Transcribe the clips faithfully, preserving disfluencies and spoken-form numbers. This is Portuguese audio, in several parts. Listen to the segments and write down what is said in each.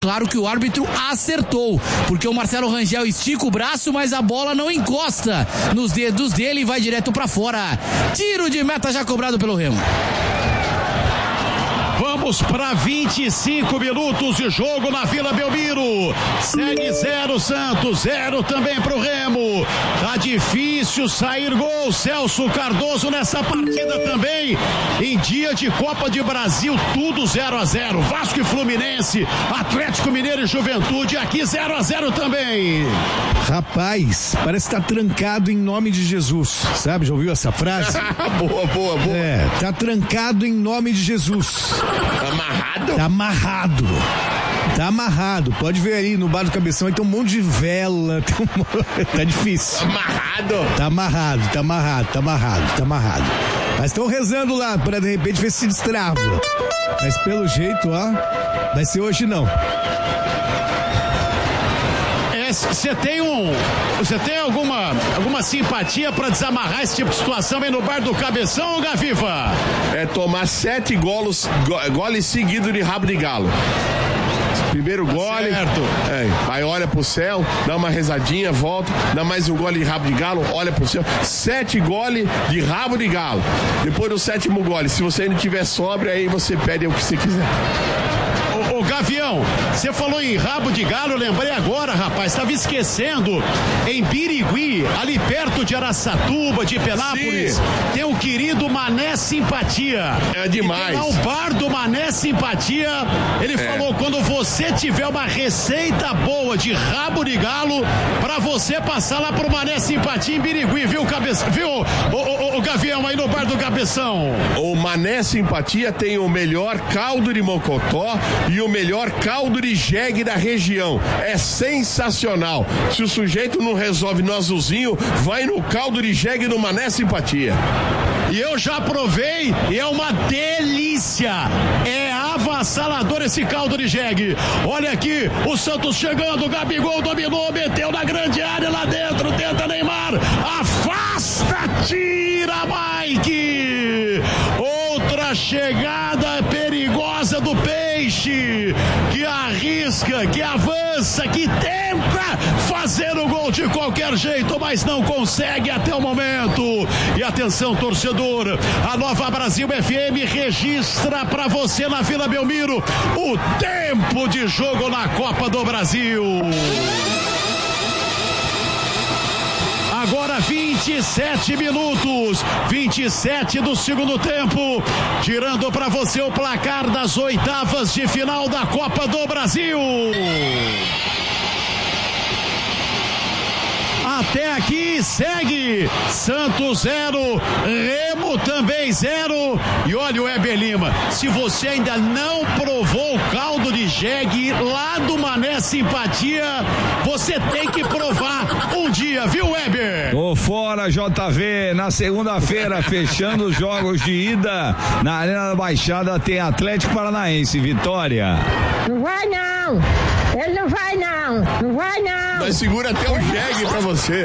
Claro que o árbitro acertou, porque o Marcelo Rangel estica o braço, mas a bola não encosta nos dedos dele e vai direto pra fora. Tiro de meta já cobrado pelo Remo. Vamos para vinte e cinco minutos de jogo na Vila Belmiro. Segue zero Santos, zero também pro Remo. Tá difícil sair gol. Celso Cardoso nessa partida também. Em dia de Copa de Brasil, tudo zero a zero. Vasco e Fluminense, Atlético Mineiro e Juventude, aqui zero a zero também. Rapaz, parece que tá trancado em nome de Jesus. Sabe, já ouviu essa frase? Boa, boa, boa. É, tá trancado em nome de Jesus. Amarrado? Tá amarrado. Tá amarrado. Pode ver aí no bar do Cabeção, aí tem um monte de vela. Tem um... tá difícil. Amarrado. Tá amarrado, tá amarrado, tá amarrado, tá amarrado. Mas estão rezando lá pra de repente ver se destrava. Mas pelo jeito, ó, vai ser hoje não. Você tem um, você tem alguma, alguma simpatia pra desamarrar esse tipo de situação aí no bar do Cabeção, ou Gaviva? É tomar sete golos, go, goles seguidos de rabo de galo. Primeiro gole, certo. É, aí olha pro céu, dá uma rezadinha, volta, dá mais um gole de rabo de galo, olha pro céu, sete gole de rabo de galo. Depois do sétimo gole, se você ainda tiver sóbrio, aí você pede o que você quiser. Ô Gavião, você falou em rabo de galo, eu lembrei agora, rapaz, estava esquecendo, em Birigui, ali perto de Araçatuba, de Penápolis, sim, tem o querido Mané Simpatia. É demais. E tem lá o bar do Mané Simpatia, ele é. falou, quando você tiver uma receita boa de rabo de galo, pra você passar lá pro Mané Simpatia em Birigui, viu, cabeça, viu, o, o, o Gavião aí no bar do Cabeção? O Mané Simpatia tem o melhor caldo de mocotó e o melhor caldo de jegue da região. É sensacional. Se o sujeito não resolve no azulzinho, vai no caldo de jegue do Mané Simpatia. E eu já provei e é uma delícia. É avassalador esse caldo de jegue. Olha aqui, o Santos chegando, o Gabigol dominou, meteu na grande área lá dentro, tenta Neymar, afasta, tira, Mike. Outra chegada perigosa do Peixe, que arrisca, que avança, que tenta fazer o gol de qualquer jeito, mas não consegue até o momento. E atenção, torcedor, a Nova Brasil F M registra pra você na Vila Belmiro o tempo de jogo na Copa do Brasil. Agora vinte e sete minutos, vinte e sete do segundo tempo, tirando para você o placar das oitavas de final da Copa do Brasil. Até aqui segue Santos zero, Remo também zero. E olha o Heber Lima, se você ainda não provou o caldo de jegue lá do Mané Simpatia, você tem que provar um dia, viu, Heber? Tô fora, J V, na segunda-feira, fechando os jogos de ida na Arena da Baixada, tem Atlético Paranaense, Vitória. Não vai não, ele não vai não, não vai não. Mas segura até o jegue pra você.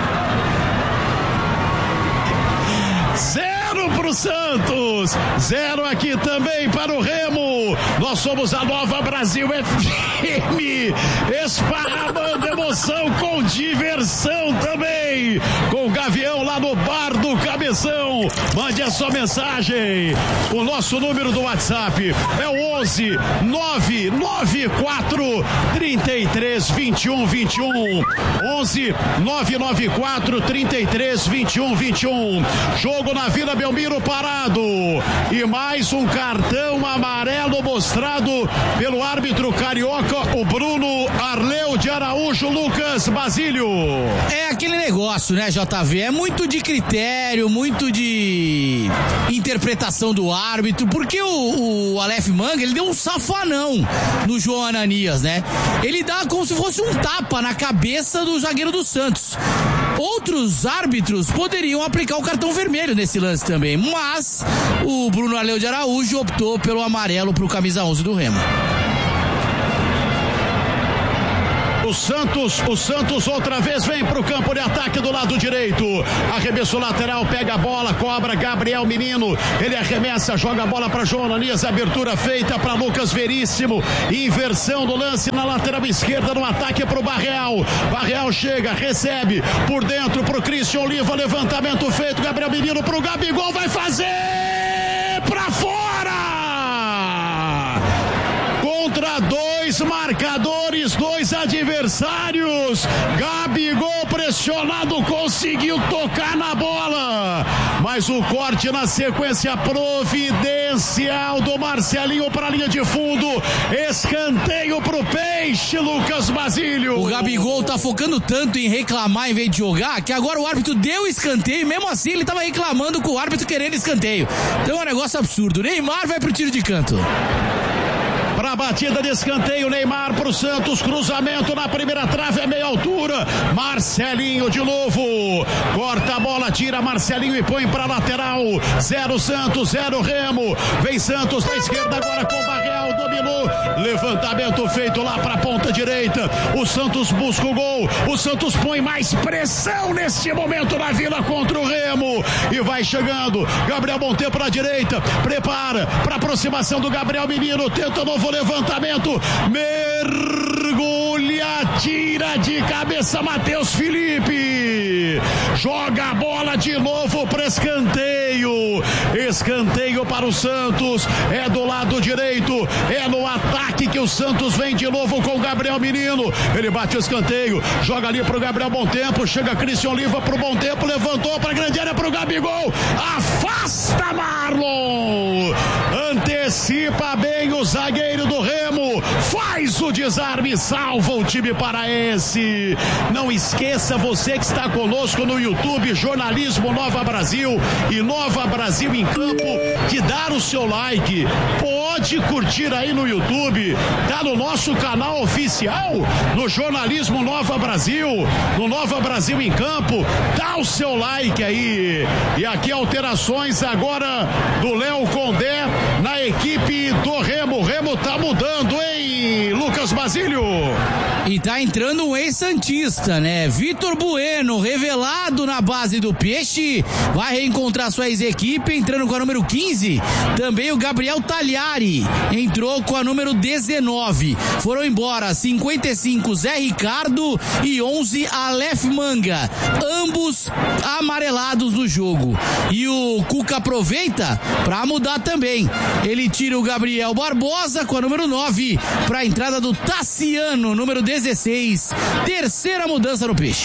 Zero pro Santos, zero aqui também para o Remo. Nós somos a Nova Brasil F M, esparramando emoção com diversão também, com o Gavião lá no bar do Cabeção. Mande a sua mensagem. O nosso número do WhatsApp é o onze nove nove quatro três três dois um dois um, onze nove nove quatro três três dois um dois um. Jogo na Vila Belmiro parado e mais um cartão amarelo mostrado pelo árbitro carioca, o Bruno Arleu de Araújo. Lucas Basílio. É aquele negócio, né, J V? É muito de critério, muito de interpretação do árbitro, porque o, o Aleph Manga, ele deu um safanão no João Ananias, né? Ele dá como se fosse um tapa na cabeça do zagueiro do Santos. Outros árbitros poderiam aplicar o cartão vermelho nesse lance também, mas o Bruno Arleu de Araújo optou pelo amarelo pro camisa onze do Remo. O o Santos, o Santos outra vez vem pro campo de ataque do lado direito, arremesso lateral, pega a bola, cobra Gabriel Menino, ele arremessa, joga a bola para João Ananias, abertura feita para Lucas Veríssimo, inversão do lance na lateral esquerda, no ataque pro Barreal, Barreal chega, recebe, por dentro pro Christian Oliva, levantamento feito, Gabriel Menino pro Gabigol, vai fazer pra fora! Contra dois marcadores, dois adversários, Gabigol pressionado, conseguiu tocar na bola, mas o corte na sequência providencial do Marcelinho para a linha de fundo, escanteio pro Peixe, Lucas Basílio. O Gabigol tá focando tanto em reclamar em vez de jogar, que agora o árbitro deu escanteio e mesmo assim ele tava reclamando com o árbitro querendo escanteio. Então é um negócio absurdo. Neymar vai pro tiro de canto. Para a batida de escanteio, Neymar pro Santos, cruzamento na primeira trave, a meia altura, Marcelinho de novo, corta a bola, tira Marcelinho e põe para lateral, zero Santos, zero Remo, vem Santos na esquerda agora com o Barreal, dominou, levantamento feito lá para a ponta direita, o Santos busca o gol, o Santos põe mais pressão neste momento na Vila contra o Remo, e vai chegando, Gabriel Monteiro para a direita, prepara para aproximação do Gabriel Menino, tenta novo levantamento, mergulha, tira de cabeça Matheus Felipe, joga a bola de novo para escanteio, escanteio para o Santos, é do lado direito, é no ataque que o Santos vem de novo com o Gabriel Menino, ele bate o escanteio, joga ali pro Gabriel Bom Tempo, chega Christian Oliva pro Bom Tempo, levantou pra grande área pro Gabigol, afasta Marlon, antecipa bem o zagueiro do Remo, faz o desarme, salva o time paraense. Não esqueça, você que está conosco no YouTube, Jornalismo Nova Brasil e Nova Brasil em Campo, de dar o seu like, pode curtir aí no YouTube, tá no nosso canal oficial, no Jornalismo Nova Brasil, no Nova Brasil em Campo, dá o seu like aí. E aqui alterações agora do Léo Condé na equipe do Remo, o Remo tá mudando, hein, Lucas Basílio? E tá entrando um ex-santista, né? Vitor Bueno, revelado na base do Peixe, vai reencontrar sua ex-equipe, entrando com a número quinze. Também o Gabriel Tagliari entrou com a número dezenove. Foram embora cinquenta e cinco Zé Ricardo e onze Aleph Manga, ambos amarelados no jogo. E o Cuca aproveita pra mudar também. Ele tira o Gabriel Barbosa com a número nove para a entrada do Tassiano, número dezesseis. Terceira mudança no Peixe.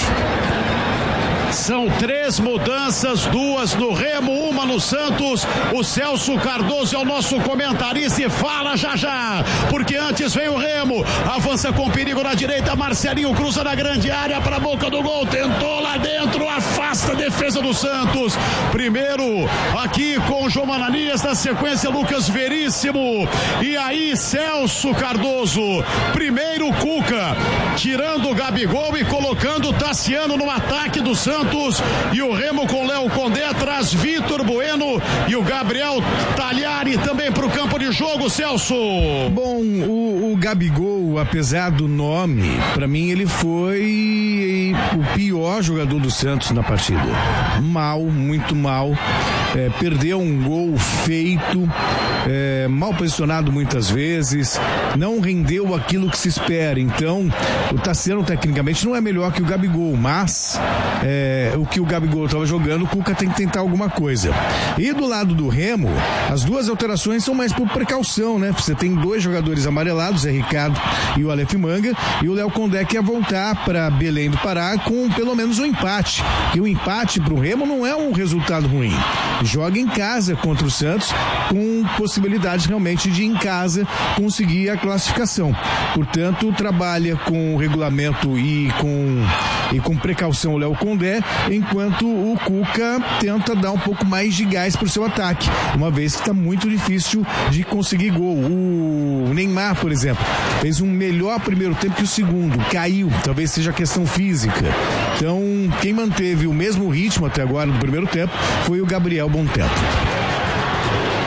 São três mudanças, duas no Remo, uma no Santos. O Celso Cardoso é o nosso comentarista e fala já já, porque antes vem o Remo, avança com perigo na direita, Marcelinho cruza na grande área para a boca do gol, tentou lá dentro, afasta a defesa do Santos. Primeiro aqui com o João Ananias, na sequência Lucas Veríssimo, e aí Celso Cardoso. Primeiro Cuca, tirando o Gabigol e colocando o Tassiano no ataque do Santos. E o Remo com Léo Condé atrás, Vitor Bueno e o Gabriel Tagliari também para o campo de jogo, Celso. Bom, o, o Gabigol, apesar do nome, para mim ele foi o pior jogador do Santos na partida. Mal, muito mal. É, perdeu um gol feito, é, mal posicionado muitas vezes, não rendeu aquilo que se espera. Então, o Tassiano tecnicamente não é melhor que o Gabigol, mas é, o que o Gabigol estava jogando, o Cuca tem que tentar alguma coisa. E do lado do Remo, as duas alterações são mais por precaução, né? Você tem dois jogadores amarelados, Zé Ricardo e o Aleph Manga, e o Léo Condé quer voltar para Belém do Pará com pelo menos um empate, que o empate para o Remo não é um resultado ruim. Joga em casa contra o Santos, com possibilidades realmente de em casa conseguir a classificação. Portanto, trabalha com o regulamento e com, e com precaução o Léo Condé, enquanto o Cuca tenta dar um pouco mais de gás para o seu ataque, uma vez que está muito difícil de conseguir gol. O Neymar, por exemplo, fez um melhor primeiro tempo que o segundo, caiu, talvez seja questão física. Então, quem manteve o mesmo ritmo até agora no primeiro tempo foi o Gabriel Bom Tempo.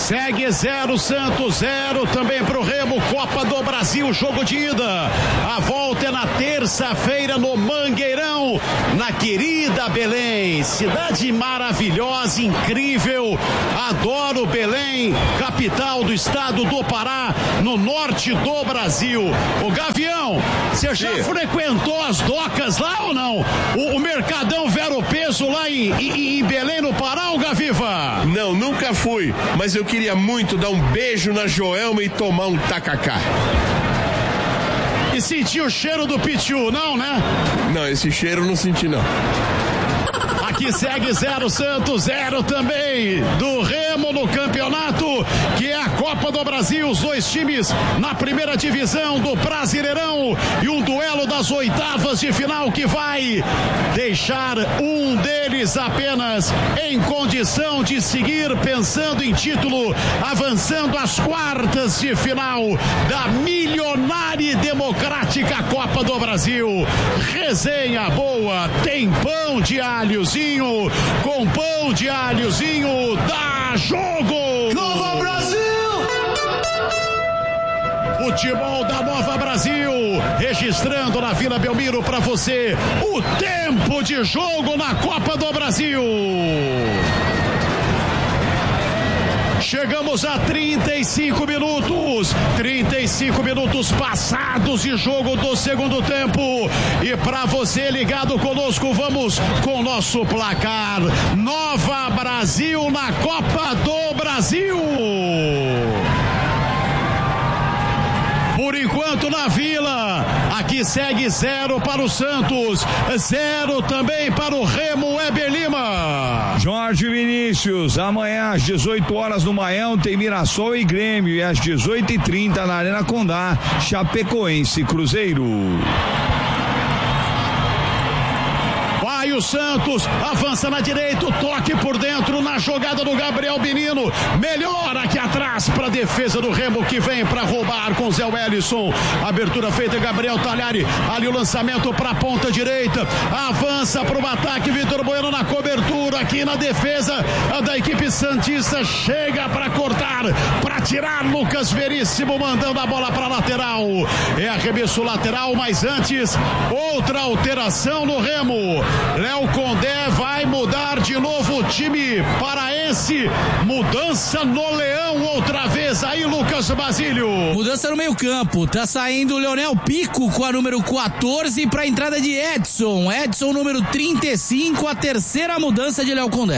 Segue zero, Santos zero, também pro Remo, Copa do Brasil, jogo de ida. A volta é na terça-feira no Mangueirão, na querida Belém. Cidade maravilhosa, incrível. Adoro Belém, capital do estado do Pará, no norte do Brasil. O Gavião, você já Sim. frequentou as docas lá ou não? O, o Mercadão Vero Peso lá em, em, em Belém, no Pará, o Gaviva? Não, nunca fui, mas eu queria muito dar um beijo na Joelma e tomar um tacacá. E sentir o cheiro do pitiu, não, né? Não, esse cheiro não senti, não. Aqui segue zero, Santos zero também do Remo no campeonato, que é a Copa do Brasil. Os dois times na primeira divisão do Brasileirão e um duelo das oitavas de final que vai deixar um deles apenas em condição de seguir pensando em título, avançando às quartas de final da milionária e democrática Copa do Brasil. Resenha boa, tem pão de alhozinho, com pão de alhozinho, dá jogo! Nova Brasil! Futebol da Nova Brasil, registrando na Vila Belmiro para você o tempo de jogo na Copa do Brasil. Chegamos a trinta e cinco minutos, trinta e cinco minutos passados de jogo do segundo tempo. E para você ligado conosco, vamos com o nosso placar. Nova Brasil na Copa do Brasil. Por enquanto na Vila, aqui segue zero para o Santos, zero também para o Remo Weber Lima. Jorge Vinícius, amanhã às dezoito horas no Maião tem Mirassol e Grêmio, e às dezoito e trinta na Arena Condá, Chapecoense e Cruzeiro. Vai o Santos, avança na direita, o toque por dentro na jogada do Gabriel Menino, melhora aqui atrás para a defesa do Remo que vem para roubar com Zé Wellison. Abertura feita Gabriel Talhari, ali o lançamento para a ponta direita, avança para o ataque Vitor Bueno na cobertura, aqui na defesa da equipe santista, chega para cortar, para tirar Lucas Veríssimo, mandando a bola para a lateral. É arremesso lateral, mas antes outra alteração no Remo. Léo Condé vai mudar de novo o time paraense. Mudança no Leão outra vez aí, Lucas Basílio. Mudança no meio campo. Tá saindo o Leonel Pico com a número quatorze para a entrada de Edson. Edson número trinta e cinco, a terceira mudança de Léo Condé.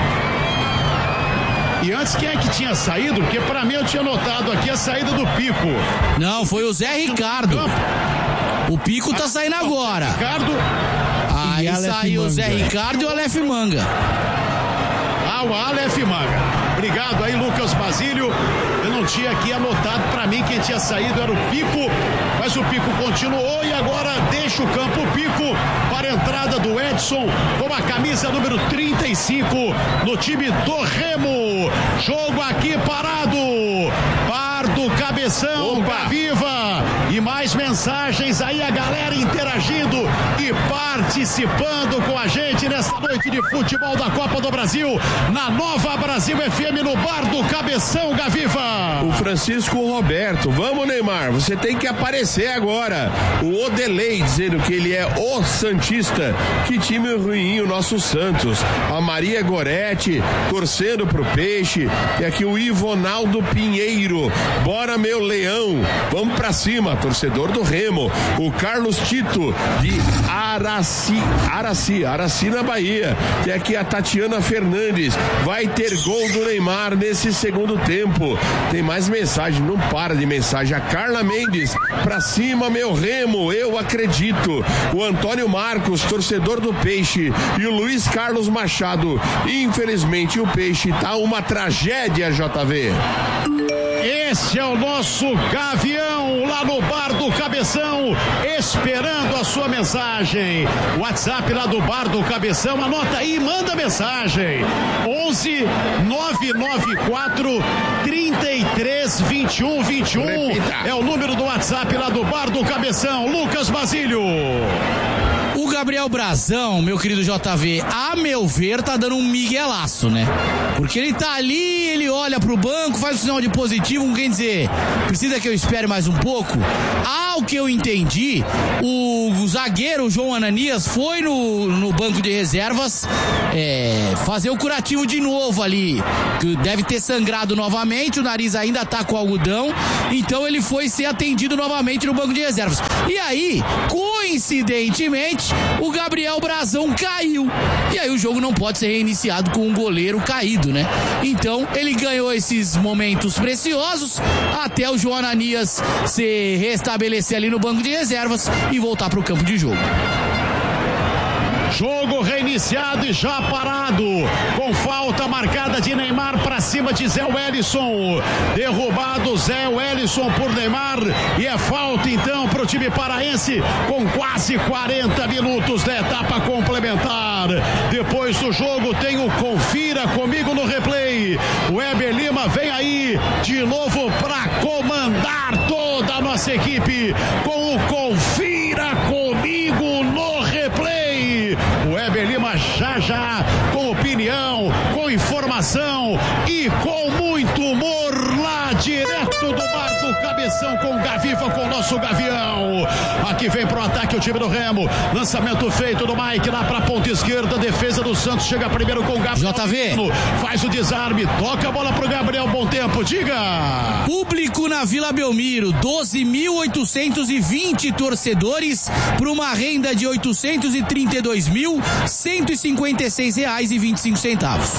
E antes, quem é que tinha saído? Porque pra mim eu tinha notado aqui a saída do Pico. Não, foi o Zé Ricardo. O Pico tá saindo agora. Ricardo. Aí saiu o Zé Ricardo e o Aleph Manga. Ah, o Aleph Manga. Obrigado aí, Lucas Basílio. Eu não tinha aqui anotado, pra mim quem tinha saído era o Pico, mas o Pico continuou e agora deixa o campo o Pico para a entrada do Edson com a camisa número trinta e cinco no time do Remo. Jogo aqui parado. Pardo, Cabeção, Gaviva e mais mensagens aí, a galera interagindo e participando com a gente nesta noite de futebol da Copa do Brasil na Nova Brasil F M no Bar do Cabeção, Gaviva. O Francisco Roberto, vamos Neymar, você tem que aparecer agora. O Odelei dizendo que ele é o Santista, que time ruim o nosso Santos. A Maria Goretti torcendo pro Peixe, e aqui o Ivonaldo Pinheiro, bora meu leão, vamos pra cima, torcedor do Remo. O Carlos Tito de Araci, Araci, Araci na Bahia, e aqui a Tatiana Fernandes, vai ter gol do Neymar nesse segundo tempo. Tem mais mensagem, não para de mensagem. A Carla Mendes, pra cima meu Remo, eu acredito. O Antônio Marcos, torcedor do Peixe, e o Luiz Carlos Machado, infelizmente o Peixe tá uma tragédia, J V. Esse é o nosso Gavião lá no Bar do Cabeção, esperando a sua mensagem. WhatsApp lá do Bar do Cabeção, anota aí e manda mensagem. onze nove nove quatro trinta e três vinte e um vinte e um. Repita. É o número do WhatsApp lá do Bar do Cabeção. Lucas Basílio. O Gabriel Brazão, meu querido J V, a meu ver, tá dando um miguelaço, né? Porque ele tá ali, ele olha pro banco, faz o sinal de positivo, não quer dizer, precisa que eu espere mais um pouco? Ao que eu entendi, o, o zagueiro, o João Ananias, foi no, no banco de reservas é, fazer o curativo de novo ali, que deve ter sangrado novamente, o nariz ainda tá com algodão, então ele foi ser atendido novamente no banco de reservas. E aí, coincidentemente, o Gabriel Brazão caiu. E aí o jogo não pode ser reiniciado com um goleiro caído, né? Então, ele ganhou esses momentos preciosos até o João Ananias se restabelecer ali no banco de reservas e voltar para o campo de jogo. Jogo reiniciado e já parado, com falta marcada de Neymar para cima de Zé Wellison. Derrubado Zé Wellison por Neymar e é falta então para o time paraense com quase quarenta minutos da etapa complementar. Depois do jogo tem o Confira Comigo no replay. O Weber Lima vem aí de novo para comandar toda a nossa equipe com o Confira Comigo no replay. O Weber Lima já já com opinião, com informação e com muito humor lá direto do bar do Cabeção com o Gaviva, com o nosso Gavião. Aqui vem pro ataque o time do Remo. Lançamento feito do Mike lá pra ponta esquerda. Defesa do Santos chega primeiro com o Gabriel. J V. Faz o desarme, toca a bola pro Gabriel. Bom tempo, diga. Público na Vila Belmiro, doze mil oitocentos e vinte torcedores para uma renda de oitocentos e trinta e dois mil, cento e cinquenta e seis reais e vinte e cinco centavos.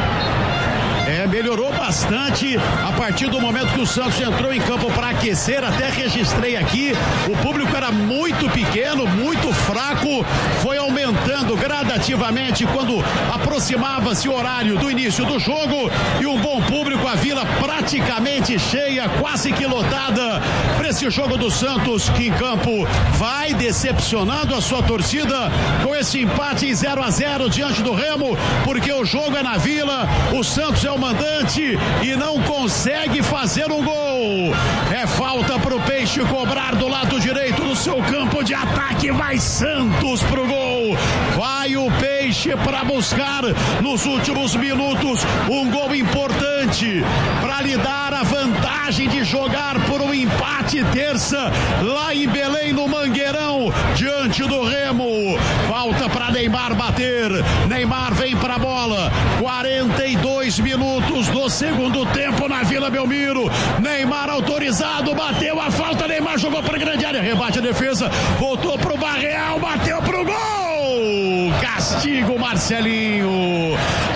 É, melhorou bastante a partir do momento que o Santos entrou em campo para aquecer. Até registrei aqui, o público era muito pequeno, muito fraco, foi aumentando gradativamente quando aproximava-se o horário do início do jogo e um bom público, a Vila praticamente cheia, quase que lotada para esse jogo do Santos, que em campo vai decepcionando a sua torcida com esse empate em zero a zero diante do Remo, porque o jogo é na Vila, o Santos é o mandante e não consegue fazer um gol. É falta pro Peixe cobrar do lado direito do seu campo de ataque. Vai Santos pro gol. Vai o Peixe para buscar nos últimos minutos um gol importante para lhe dar a vantagem de jogar por um empate terça lá em Belém, no Mangueirão, diante do Remo. Falta para Neymar bater. Neymar vem para a bola. quarenta e dois minutos do segundo tempo na Vila Belmiro. Neymar autorizado, bateu a falta, Neymar jogou para a grande área, rebate a defesa, voltou pro Barreal, bateu pro gol. Castigo Marcelinho.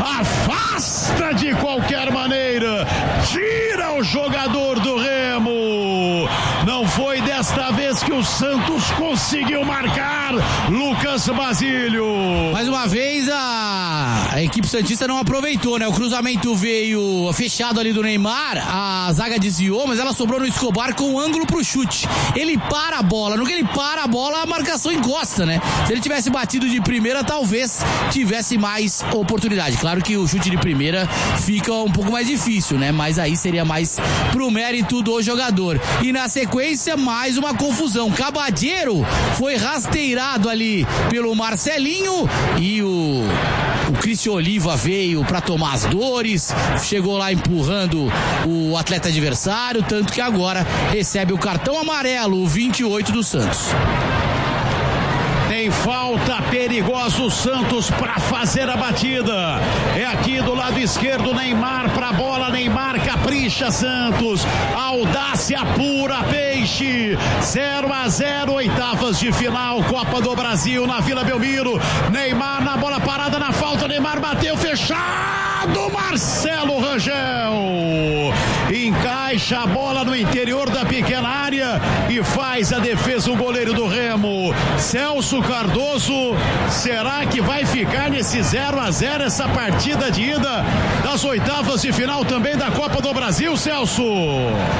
Afasta de qualquer maneira. Tira o jogador do Remo. Não foi desta vez que o Santos conseguiu marcar. Lucas Basílio. Mais uma vez a, a equipe santista não aproveitou, né? O cruzamento veio fechado ali do Neymar, a zaga desviou, mas ela sobrou no Escobar com um ângulo pro chute. Ele para a bola, no que ele para a bola, a marcação encosta, né? Se ele tivesse batido de primeira, talvez tivesse mais oportunidade. Claro que o chute de primeira fica um pouco mais difícil, né? Mas aí seria mais pro mérito do jogador. E na sequência, mais uma confusão. Cabadeiro foi rasteirado ali pelo Marcelinho e o, o Cristian Oliva veio para tomar as dores, chegou lá empurrando o atleta adversário, tanto que agora recebe o cartão amarelo, o vinte e oito do Santos. Tem falta perigosa o Santos para fazer a batida. É aqui do lado esquerdo, Neymar para a bola, Neymar capricha Santos. Audácia pura, Peixe. zero a zero, oitavas de final, Copa do Brasil na Vila Belmiro. Neymar na bola parada, na falta, Neymar bateu fechado, Marcelo Rangel. Encaixa a bola no interior da pequena área e faz a defesa o goleiro do Remo. Celso Cardoso, será que vai ficar nesse zero a zero essa partida de ida das oitavas de final também da Copa do Brasil, Celso? Olha,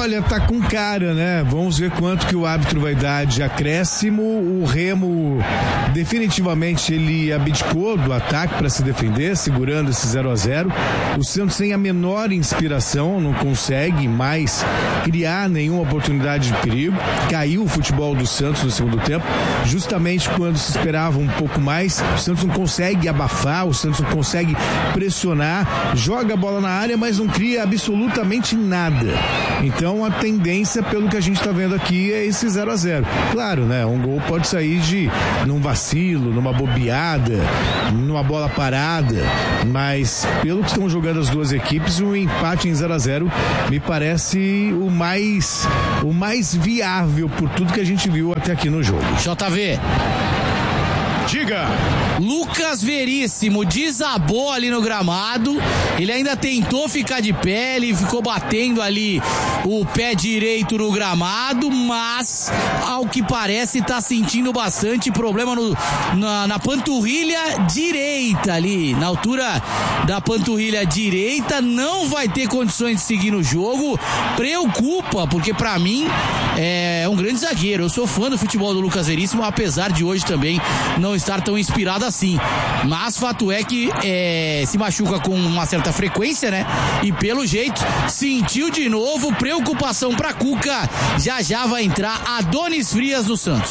Olha, tá com cara, né? Vamos ver quanto que o árbitro vai dar de acréscimo. O Remo, definitivamente, ele abdicou do ataque para se defender, segurando esse zero a zero. O Santos tem a menor inspiração, não consegue mais criar nenhuma oportunidade de perigo. Caiu o futebol do Santos no segundo tempo, justamente quando se esperava um pouco mais. O Santos não consegue abafar, o Santos não consegue pressionar, joga a bola na área, mas não cria absolutamente nada. Então a tendência, pelo que a gente está vendo aqui, é esse zero a zero. Claro, né? Um gol pode sair de num vacilo, numa bobeada, numa bola parada, mas pelo que estão jogando as duas equipes, o empate em zero a zero me parece o mais o mais viável por tudo que a gente viu até aqui no jogo. J V. Diga. Lucas Veríssimo desabou ali no gramado. Ele ainda tentou ficar de pé, ele ficou batendo ali o pé direito no gramado, mas ao que parece tá sentindo bastante problema no, na, na panturrilha direita ali, na altura da panturrilha direita. Não vai ter condições de seguir no jogo. Preocupa, porque pra mim é um grande zagueiro. Eu sou fã do futebol do Lucas Veríssimo, apesar de hoje também não estar tão inspirado assim, mas fato é que é, se machuca com uma certa frequência, né? E pelo jeito sentiu de novo. Preocupação pra Cuca. Já já vai entrar Adonis Frias no Santos.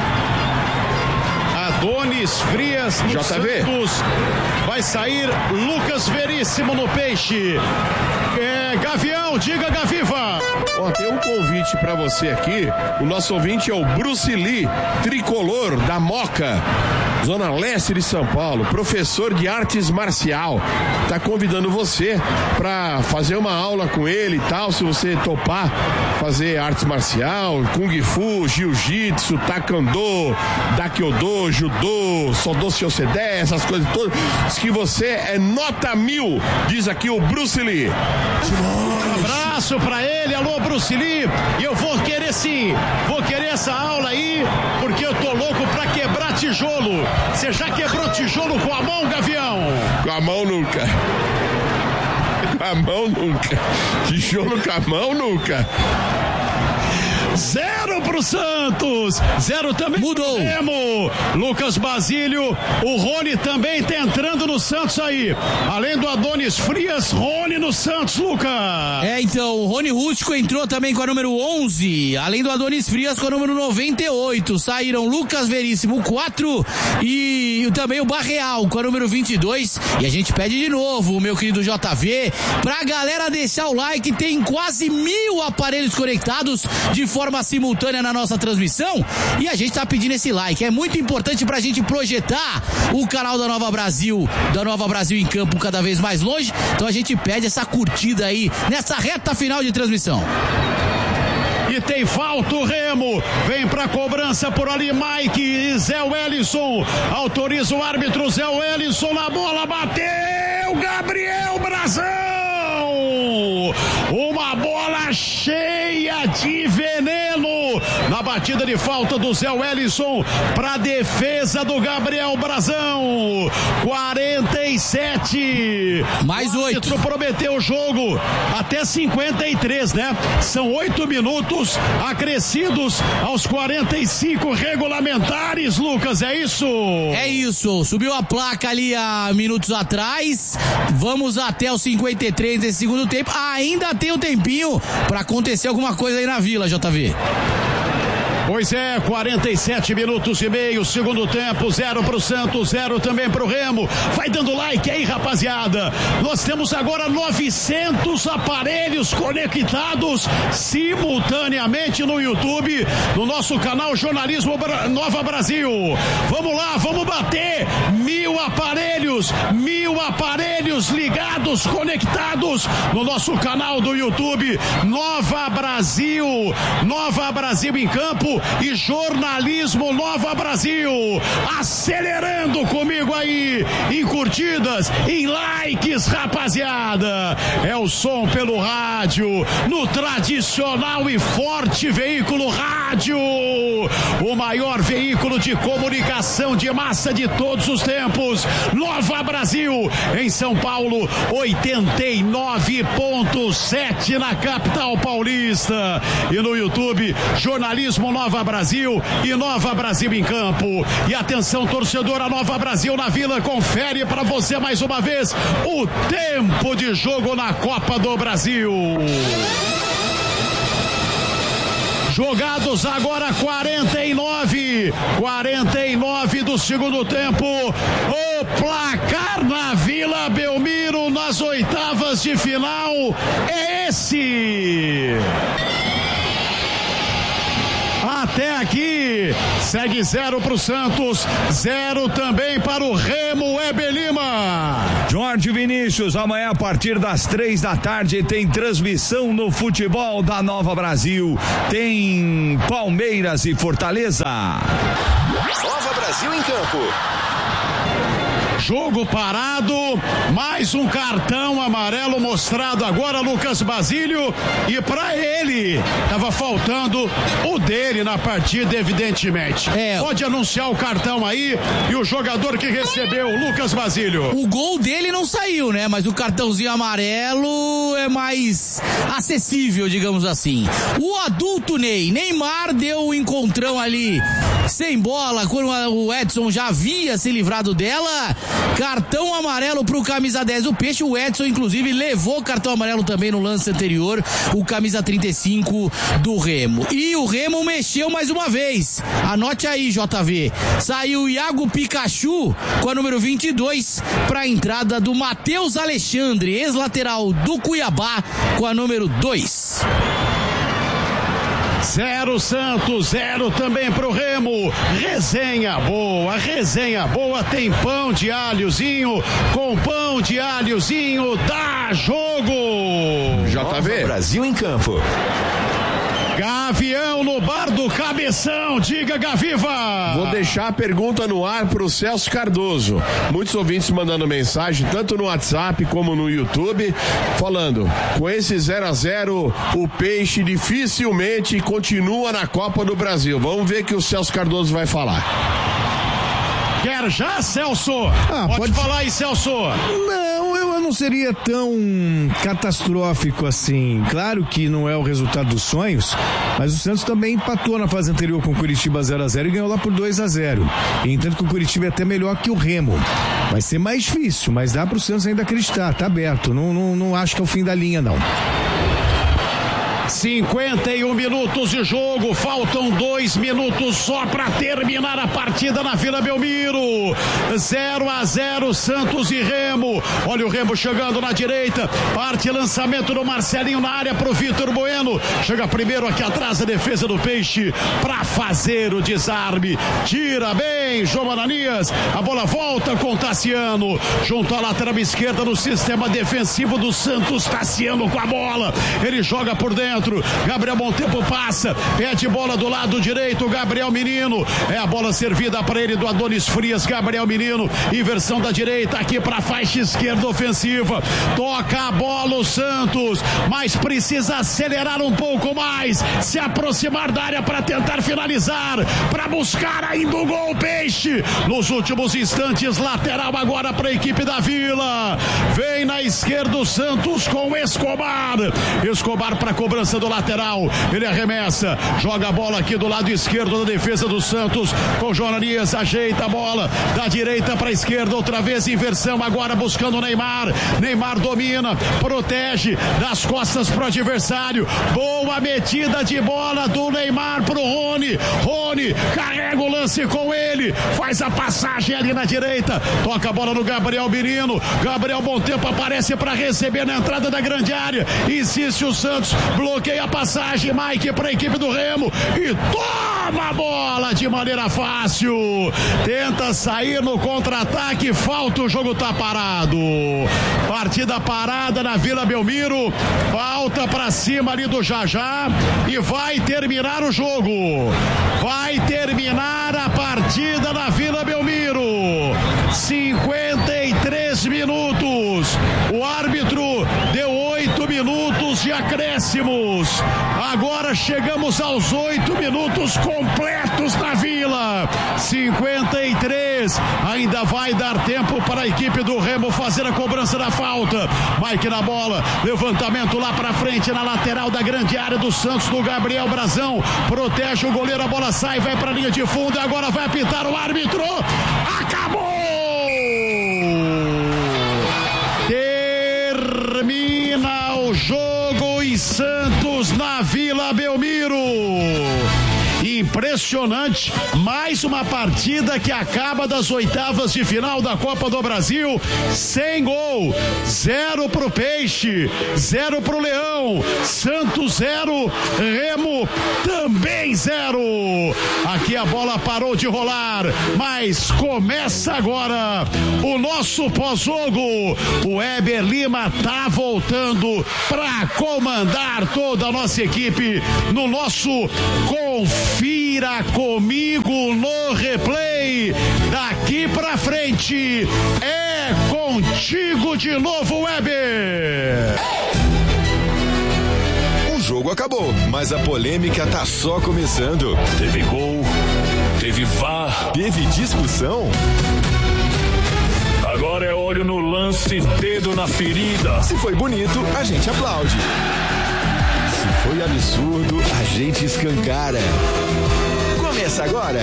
Adonis Frias no J V. Santos. Vai sair Lucas Veríssimo no Peixe. É, Gavião, diga, Gaviva. Ó, tem um convite pra você aqui. O nosso ouvinte é o Bruce Lee, tricolor da Moca, Zona Leste de São Paulo, professor de artes marcial. Tá convidando você pra fazer uma aula com ele e tal, se você topar fazer artes marcial, Kung Fu, Jiu-Jitsu, Taekwondo, Dakyodo, Judô, Sodô Seocedé, essas coisas todas. Diz que você é nota mil, diz aqui o Bruce Lee. Um abraço pra ele, alô Bruce Lee. E eu vou querer sim, vou querer essa aula aí, porque eu tô louco pra quebrar tijolo. Você já quebrou tijolo com a mão, Gavião? Com a mão nunca. Com a mão nunca. Tijolo com a mão nunca. Zero pro Santos, zero também. Mudou. Remo. Lucas Basílio, o Rony também tá entrando no Santos aí. Além do Adonis Frias, Rony no Santos, Lucas. É, então, o Rony Rústico entrou também com a número onze, além do Adonis Frias com a número noventa e oito. Saíram Lucas Veríssimo, quatro, e também o Barreal com a número vinte e dois. E a gente pede de novo, meu querido J V, pra galera deixar o like. Tem quase mil aparelhos conectados de forma simultânea na nossa transmissão, e a gente tá pedindo esse like. É muito importante pra gente projetar o canal da Nova Brasil, da Nova Brasil em campo cada vez mais longe. Então a gente pede essa curtida aí nessa reta final de transmissão. E tem falta o Remo, vem pra cobrança por ali Mike e Zé Wellison, autoriza o árbitro Zé Wellison na bola, bateu Gabriel Brazão, uma bola cheia de veneno na batida de falta do Zé Wellison para defesa do Gabriel Brazão. Quarenta e sete, mais oito. Prometeu o jogo até cinquenta e três, né? São oito minutos acrescidos aos quarenta e cinco regulamentares, Lucas, é isso? É isso, subiu a placa ali há minutos atrás. Vamos até os cinquenta e três desse segundo tempo. Ainda tem um tempinho para acontecer alguma coisa aí na Vila, J V. Pois é, quarenta e sete minutos e meio, segundo tempo, zero pro Santos, zero também pro Remo. Vai dando like aí, rapaziada. Nós temos agora novecentos aparelhos conectados simultaneamente no YouTube, no nosso canal Jornalismo Nova Brasil. Vamos lá, vamos bater mil aparelhos, mil aparelhos ligados, conectados no nosso canal do YouTube Nova Brasil, Nova Brasil em Campo. Paulo e Jornalismo Nova Brasil, acelerando comigo aí, em curtidas, em likes, rapaziada. É o som pelo rádio, no tradicional e forte veículo rádio, o maior veículo de comunicação de massa de todos os tempos, Nova Brasil, em São Paulo, oitenta e nove ponto sete na capital paulista, e no YouTube, Jornalismo Nova Brasil e Nova Brasil em Campo. E atenção, torcedora, Nova Brasil na Vila confere para você mais uma vez o tempo de jogo na Copa do Brasil. Jogados agora quarenta e nove, quarenta e nove do segundo tempo. O placar na Vila Belmiro nas oitavas de final é esse. Até aqui, segue zero para o Santos, zero também para o Remo Weber Lima. Jorge Vinícius, amanhã a partir das três da tarde tem transmissão no futebol da Nova Brasil. Tem Palmeiras e Fortaleza. Nova Brasil em Campo. Jogo parado, mais um cartão amarelo mostrado agora, Lucas Basílio, e para ele tava faltando o dele na partida, evidentemente. É. Pode anunciar o cartão aí, e o jogador que recebeu, Lucas Basílio. O gol dele não saiu, né? Mas o cartãozinho amarelo é mais acessível, digamos assim. O adulto Ney, Neymar deu um encontrão ali sem bola, quando o Edson já havia se livrado dela. Cartão amarelo pro camisa dez do Peixe. O Edson inclusive levou cartão amarelo também no lance anterior, o camisa trinta e cinco do Remo. E o Remo mexeu mais uma vez. Anote aí, J V. Saiu o Iago Pikachu com a número vinte e dois para a entrada do Matheus Alexandre, ex-lateral do Cuiabá, com a número dois. Zero Santos, zero também pro Remo. Resenha boa, resenha boa. Tem pão de alhozinho, com pão de alhozinho dá jogo. J V Brasil em Campo. Gavião no bar do Cabeção, diga, Gaviva. Vou deixar a pergunta no ar pro Celso Cardoso. Muitos ouvintes mandando mensagem, tanto no WhatsApp como no YouTube, falando, com esse zero a zero, o Peixe dificilmente continua na Copa do Brasil. Vamos ver o que o Celso Cardoso vai falar. Quer já, Celso? Ah, pode, pode falar aí, Celso. Não, eu não seria tão catastrófico assim. Claro que não é o resultado dos sonhos, mas o Santos também empatou na fase anterior com o Curitiba zero a zero e ganhou lá por dois a zero. E entendo que o Curitiba é até melhor que o Remo. Vai ser mais difícil, mas dá pro Santos ainda acreditar, tá aberto. Não, não, não acho que é o fim da linha, não. cinquenta e um minutos de jogo, faltam dois minutos só para terminar a partida na Vila Belmiro. zero a zero Santos e Remo. Olha o Remo chegando na direita, parte lançamento do Marcelinho na área pro Vitor Bueno. Chega primeiro aqui atrás a defesa do Peixe para fazer o desarme. Tira bem João Ananias, a bola volta com Tassiano, junto à lateral esquerda no sistema defensivo do Santos. Tassiano com a bola, ele joga por dentro. Gabriel Montempo passa, pede bola do lado direito, Gabriel Menino, é a bola servida para ele do Adonis Frias. Gabriel Menino, inversão da direita aqui para a faixa esquerda ofensiva, toca a bola o Santos, mas precisa acelerar um pouco mais, se aproximar da área para tentar finalizar, para buscar ainda o gol. Peixe nos últimos instantes, lateral agora para a equipe da Vila, vem na esquerda o Santos com Escobar, Escobar para cobrança do lateral, ele arremessa, joga a bola aqui do lado esquerdo da defesa do Santos, com Jornalias, ajeita a bola da direita para a esquerda, outra vez inversão, agora buscando o Neymar, Neymar domina, protege das costas pro adversário, boa metida de bola do Neymar pro Rony, Rony carrega o lance com ele, faz a passagem ali na direita, toca a bola no Gabriel Menino, Gabriel Montempo aparece para receber na entrada da grande área, insiste o Santos, bloqueia a passagem, Mike para a equipe do Remo e toma a bola de maneira fácil, tenta sair no contra-ataque, falta, o jogo tá parado, partida parada na Vila Belmiro, falta para cima ali do Jajá e vai terminar o jogo. partida na Vila Belmiro. cinquenta e três minutos. O árbitro deu oito minutos de acréscimos. Agora chegamos aos oito minutos completos na Vila. cinquenta e três. Ainda vai dar tempo para a equipe do Remo fazer a cobrança da falta. Mike na bola. Levantamento lá para frente na lateral da grande área do Santos, do Gabriel Brazão. Protege o goleiro, a bola sai, vai para a linha de fundo e agora vai apitar o árbitro. Acabou! Termina o jogo em Santos, na Vila Belmiro. Impressionante, mais uma partida que acaba das oitavas de final da Copa do Brasil sem gol, zero pro Peixe, zero pro Leão, Santos zero, Remo também zero. Aqui a bola parou de rolar, mas começa agora o nosso pós-jogo. O Weber Lima tá voltando para comandar toda a nossa equipe no nosso Confira Comigo no Replay. Daqui pra frente é contigo de novo, Weber. O jogo acabou, mas a polêmica tá só começando. Teve gol, teve V A R, teve discussão. Agora é olho no lance, dedo na ferida. Se foi bonito, a gente aplaude. Se foi absurdo, a gente escancara. Começa agora.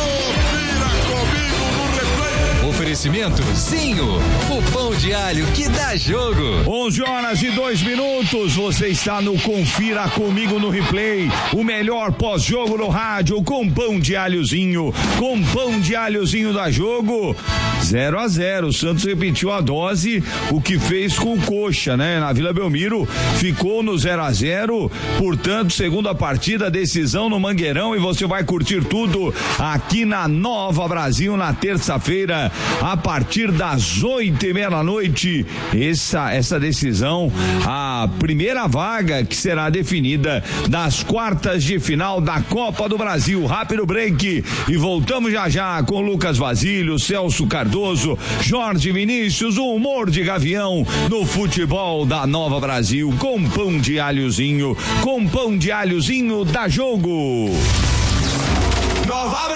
Oferecimento Zinho, o pão de alho que dá jogo. onze horas e dois minutos, você está no Confira Comigo no Replay, o melhor pós-jogo no rádio, com pão de alhozinho, com pão de alhozinho da jogo, zero a zero, o Santos repetiu a dose, o que fez com o Coxa, né? Na Vila Belmiro, ficou no zero a zero, portanto, segunda partida, decisão no Mangueirão, e você vai curtir tudo aqui na Nova Brasil, na terça-feira, a partir das oito e meia da noite, essa, essa decisão, a primeira vaga que será definida das quartas de final da Copa do Brasil. Rápido break e voltamos já já com Lucas Vasílio, Celso Cardoso, Jorge Vinícius, o humor de Gavião no futebol da Nova Brasil, com pão de alhozinho, com pão de alhozinho da jogo. Nova